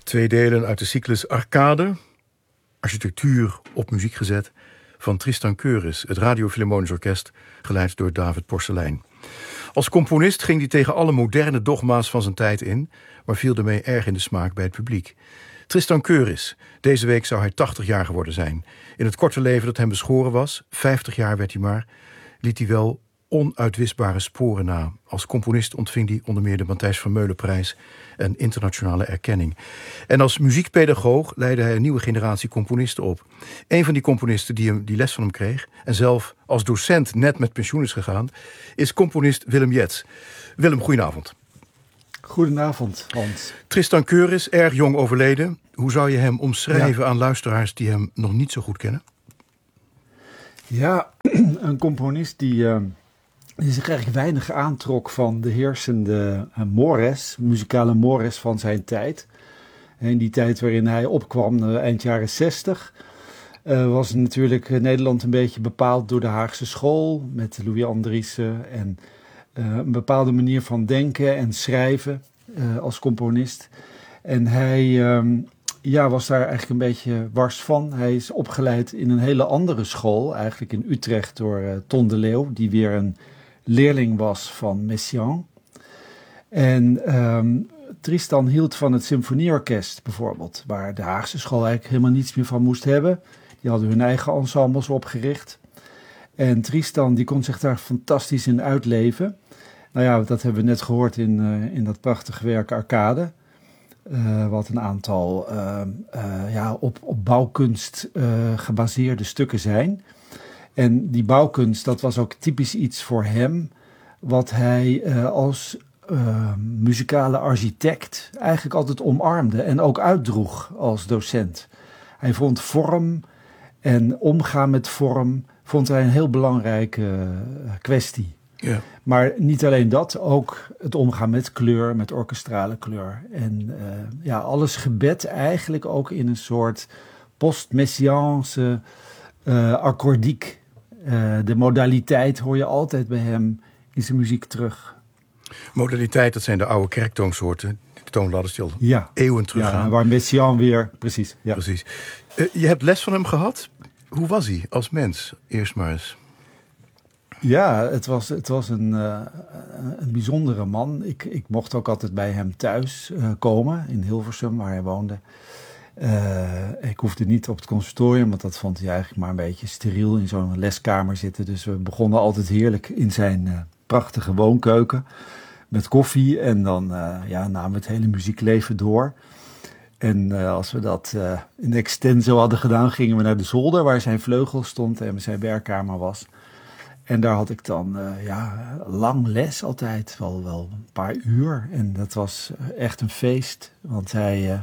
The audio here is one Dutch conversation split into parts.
2 delen uit de cyclus Arcade, architectuur op muziek gezet, van Tristan Keurens, het Radio Philharmonisch Orkest, geleid door David Porcelein. Als componist ging hij tegen alle moderne dogma's van zijn tijd in, maar viel daarmee erg in de smaak bij het publiek. Tristan Keurens, deze week zou hij 80 jaar geworden zijn. In het korte leven dat hem beschoren was, 50 jaar werd hij maar, liet hij wel onuitwisbare sporen na. Als componist ontving hij onder meer de Matthijs van Meulenprijs en internationale erkenning. En als muziekpedagoog leidde hij een nieuwe generatie componisten op. Een van die componisten die les van hem kreeg en zelf als docent net met pensioen is gegaan, is componist Willem Jets. Willem, goedenavond. Goedenavond, Hans. Tristan Keurens, erg jong overleden. Hoe zou je hem omschrijven aan luisteraars die hem nog niet zo goed kennen? Ja, een componist die zich eigenlijk weinig aantrok van de heersende muzikale mores van zijn tijd. In die tijd waarin hij opkwam, eind jaren 60, was natuurlijk Nederland een beetje bepaald door de Haagse school, met Louis Andriessen en een bepaalde manier van denken en schrijven als componist. En hij was daar eigenlijk een beetje wars van. Hij is opgeleid in een hele andere school, eigenlijk in Utrecht door Ton de Leeuw, die weer een leerling was van Messiaen. En Tristan hield van het symfonieorkest bijvoorbeeld, waar de Haagse school eigenlijk helemaal niets meer van moest hebben. Die hadden hun eigen ensembles opgericht. En Tristan die kon zich daar fantastisch in uitleven. Nou ja, dat hebben we net gehoord in dat prachtige werk Arcade. Wat een aantal op bouwkunst gebaseerde stukken zijn. En die bouwkunst, dat was ook typisch iets voor hem, wat hij als muzikale architect eigenlijk altijd omarmde en ook uitdroeg als docent. Hij vond vorm en omgaan met vorm vond hij een heel belangrijke kwestie. Ja. Maar niet alleen dat, ook het omgaan met kleur, met orkestrale kleur. En alles gebed eigenlijk ook in een soort post-messiaanse akkoordiek. De modaliteit hoor je altijd bij hem in zijn muziek terug. Modaliteit, dat zijn de oude kerktoonsoorten. De toonladders die al eeuwen teruggaan. Ja, waar Messiaen weer, precies. Ja. Precies. Je hebt les van hem gehad. Hoe was hij als mens? Eerst maar eens. Ja, het was een bijzondere man. Ik mocht ook altijd bij hem thuis komen, in Hilversum, waar hij woonde. Ik hoefde niet op het conservatorium, want dat vond hij eigenlijk maar een beetje steriel in zo'n leskamer zitten. Dus we begonnen altijd heerlijk in zijn prachtige woonkeuken met koffie. En dan namen we het hele muziekleven door. En als we dat in extenso hadden gedaan, gingen we naar de zolder waar zijn vleugel stond en zijn werkkamer was. En daar had ik dan lang les altijd, wel een paar uur. En dat was echt een feest, want hij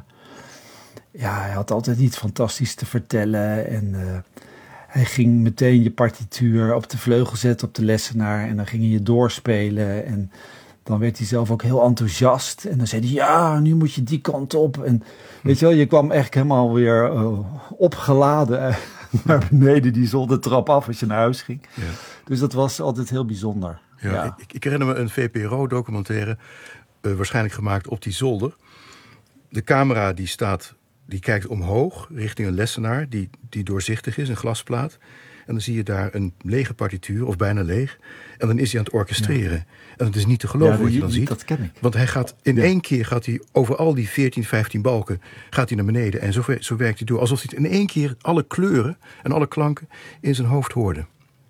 had altijd iets fantastisch te vertellen. En hij ging meteen je partituur op de vleugel zetten op de lessenaar en dan ging hij je doorspelen. En dan werd hij zelf ook heel enthousiast. En dan zei hij, ja, nu moet je die kant op. En weet je wel, je kwam echt helemaal weer opgeladen naar beneden die zoldertrap af als je naar huis ging. Ja. Dus dat was altijd heel bijzonder. Ja. Ik herinner me een VPRO-documentaire, waarschijnlijk gemaakt op die zolder. De camera die kijkt omhoog richting een lessenaar die doorzichtig is, een glasplaat. En dan zie je daar een lege partituur, of bijna leeg. En dan is hij aan het orchestreren. Ja. En het is niet te geloven wat je dan ziet. Dat ken ik. Want hij gaat in één keer over al die 14, 15 balken gaat hij naar beneden. En zo werkt hij door. Alsof hij in één keer alle kleuren en alle klanken in zijn hoofd hoorde.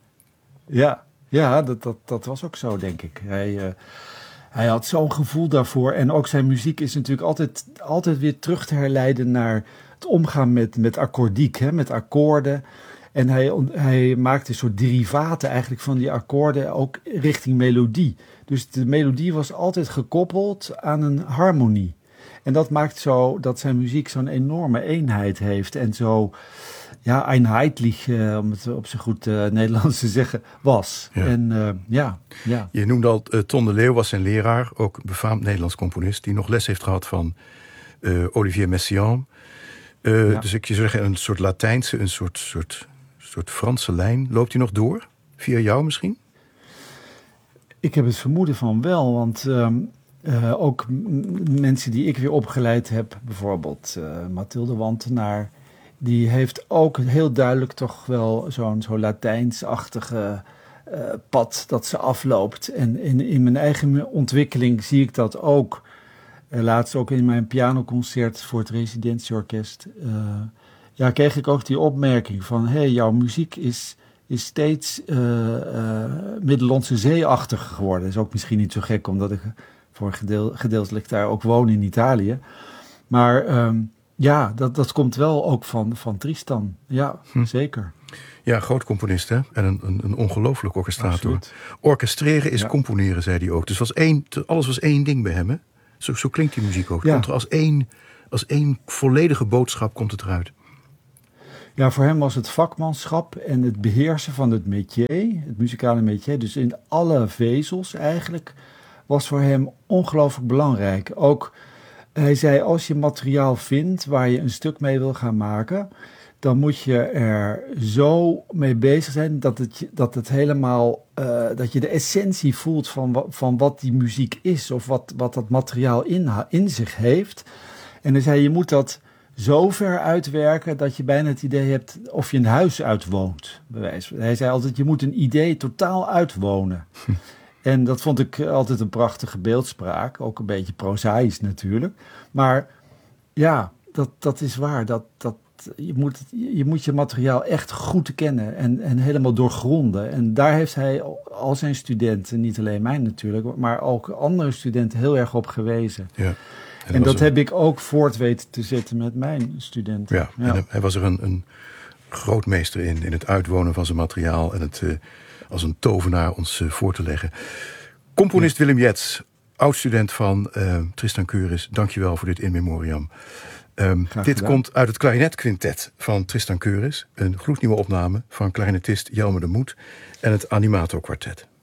Ja, dat was ook zo, denk ik. Hij had zo'n gevoel daarvoor. En ook zijn muziek is natuurlijk altijd weer terug te herleiden naar het omgaan met akkoordiek, met akkoorden. En hij maakte een soort derivaten eigenlijk van die akkoorden ook richting melodie. Dus de melodie was altijd gekoppeld aan een harmonie. En dat maakt zo dat zijn muziek zo'n enorme eenheid heeft. En zo, einheitlich, om het op zijn goed Nederlands te zeggen, was. Ja. En Je noemde al, Ton de Leeuw was zijn leraar. Ook een befaamd Nederlands componist. Die nog les heeft gehad van Olivier Messiaen. Dus ik zou zeggen een soort Latijnse, een soort Franse lijn. Loopt hij nog door? Via jou misschien? Ik heb het vermoeden van wel, want Ook mensen die ik weer opgeleid heb, bijvoorbeeld Mathilde Wantenaar, die heeft ook heel duidelijk toch wel zo'n Latijnsachtige pad dat ze afloopt. En in mijn eigen ontwikkeling zie ik dat ook. Laatst ook in mijn pianoconcert voor het residentieorkest. Kreeg ik ook die opmerking van, jouw muziek is steeds Middellandse Zee-achtiger geworden. Dat is ook misschien niet zo gek, omdat ik voor gedeeltelijk daar ook woon in Italië. Maar dat komt wel ook van Tristan. Ja, zeker. Ja, groot componist, hè? En een ongelooflijk orchestrator. Absoluut. Orchestreren is componeren, zei hij ook. Dus alles was één ding bij hem, hè? Zo klinkt die muziek ook. Komt er als één volledige boodschap komt het eruit. Ja, voor hem was het vakmanschap en het beheersen van het métier, het muzikale métier, dus in alle vezels eigenlijk, was voor hem ongelooflijk belangrijk. Ook, hij zei, als je materiaal vindt waar je een stuk mee wil gaan maken, dan moet je er zo mee bezig zijn dat het helemaal, dat je de essentie voelt van wat die muziek is of wat dat materiaal in zich heeft. En hij zei, je moet dat zo ver uitwerken dat je bijna het idee hebt of je een huis uitwoont. Hij zei altijd, je moet een idee totaal uitwonen. En dat vond ik altijd een prachtige beeldspraak. Ook een beetje prozaïs natuurlijk. Maar ja, dat is waar. Je moet je materiaal echt goed kennen en helemaal doorgronden. En daar heeft hij al zijn studenten, niet alleen mij natuurlijk, maar ook andere studenten heel erg op gewezen. Ja. En dat heb ik ook voort weten te zetten met mijn studenten. Ja. En hij was er een grootmeester in het uitwonen van zijn materiaal en het als een tovenaar ons voor te leggen. Componist Willem Jetz, oud-student van Tristan Keuris, dankjewel voor dit in memoriam. Dit komt uit het klarinetquintet van Tristan Keuris, een gloednieuwe opname van klarinetist Jelmer de Moed en het Animato Quartet.